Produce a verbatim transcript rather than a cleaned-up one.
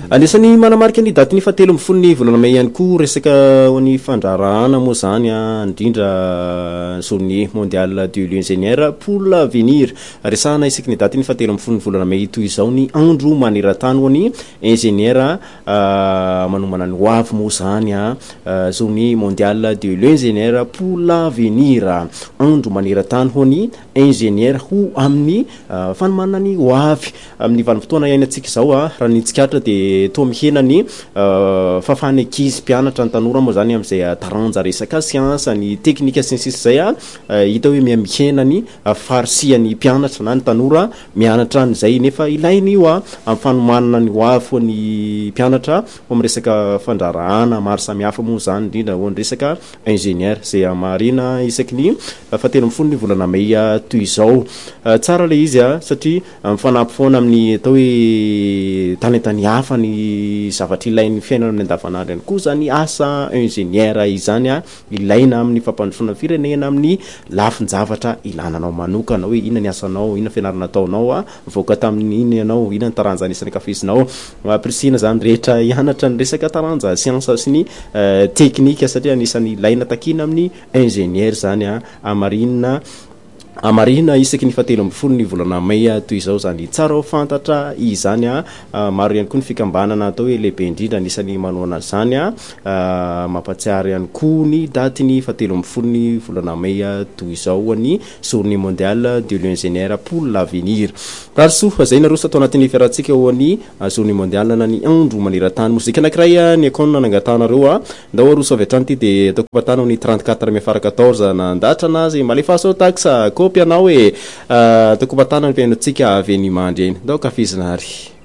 Anisany manamarika ny daty ny fahatelo amby folo ny volana May ihany koa resaka ny fandrarahana moa zany a indrindra journée mondiale de l'ingénieur pour l'avenir. Resahana isaky ny daty ny fahatelo amby folo ny volana May toy izao ny andro maneran-tany ho ny ingénieur manomana ny hoavy moa zany a journée mondiale de l'ingénieur pour l'avenir. Andro maneran-tany ho ny ingénieur ho amin'ny fanomanana ny hoavy amin'ny vanim-potoana iainantsika izao a raha ny tsikatra de to mihena ny fafana ankizy mpianatra ny tanora moa zany amin'izay taranja resaka siansa ny teknika sy ny sisa zay a hita hoe mihena ny farisian'ny mpianatra na ny tanora mianatra an'izay nefa ilainy io a amin'ny fanomanana ny hoavy ho ny mpianatra ho amin'ny resaka fandrarahana maro samihafa moa zany indrindra ho ny resaka ingénieur zay marina isaky ny fahatelo amby folo ny volana May toy izao. Tsara le izy a satria mifanampy foana amin'ny atao hoe tanentany hafa ny zavatra ilain'ny fiainana amin'ny andavanandro ihany koa zany asa ingénieur izany a ilaina amin'ny fampandrosoana firenena amin'ny lafin-javatra ilananao manokana hoe inona ny asanao, inona fianarana ataonao a voaka tamin'ny iny ianao, inona ny taranja anisany kafizinao ampirisihana zany rehetra hianatra ny resaka taranja siansa sy ny teknika satria anisany ilaina takina amin'ny ingénieur zany a amarinina amarina isaky ny fahatelo amby folo ny volana May toy izao zany tsara ho fantatra izany a maro ihany koa ny fikambanana atao hoe lehibe indrindra anisany manoana zany a mampatsiary ihany koa ny daty ny fahatelo amby folo ny volana May toy izao ho ny journée mondiale de l'ingénieur pour l'avenir. Raha soa zay naroso atao anatin'ny fiarahantsika ho ny journée mondiale na ny andro maneran-tany mozika anankiray ny akona nangatanareo a ndao aroso avy hatrany ty de ataoko mpatana ny trente-quatre mai fara quatorze nandatra anazy malefaso taxa pianao hoe toko batana ny pianotsika avy any mandry eny ndao kafizinary